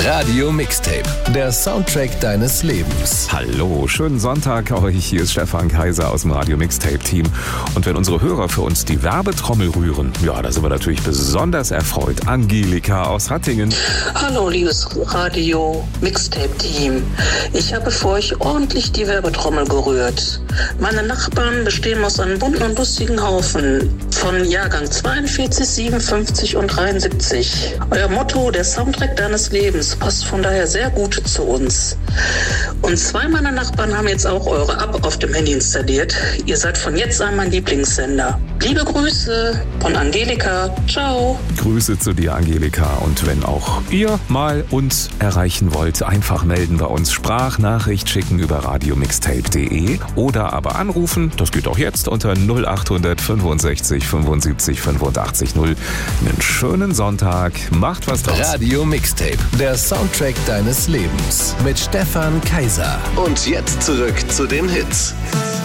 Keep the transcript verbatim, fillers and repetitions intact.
Radio Mixtape, der Soundtrack deines Lebens. Hallo, schönen Sonntag euch. Hier ist Stefan Kaiser aus dem Radio Mixtape Team. Und wenn unsere Hörer für uns die Werbetrommel rühren, ja, da sind wir natürlich besonders erfreut. Angelika aus Hattingen. Hallo, liebes Radio Mixtape Team. Ich habe für euch ordentlich die Werbetrommel gerührt. Meine Nachbarn bestehen aus einem bunten und lustigen Haufen von Jahrgang zweiundvierzig, siebenundfünfzig und dreiundsiebzig. Euer Motto, der Soundtrack deines Lebens, passt von daher sehr gut zu uns. Und zwei meiner Nachbarn haben jetzt auch eure App auf dem Handy installiert. Ihr seid von jetzt an mein Lieblingssender. Liebe Grüße von Angelika. Ciao. Grüße zu dir, Angelika. Und wenn auch ihr mal uns erreichen wollt, einfach melden bei uns. Sprachnachricht schicken über radiomixtape punkt de oder aber anrufen. Das geht auch jetzt unter null acht fünfundsechzig fünfundsiebzig fünfundachtzig null. Einen schönen Sonntag. Macht was draus. Radio Mixtape, der Soundtrack deines Lebens mit Stefan Kaiser. Und jetzt zurück zu den Hits.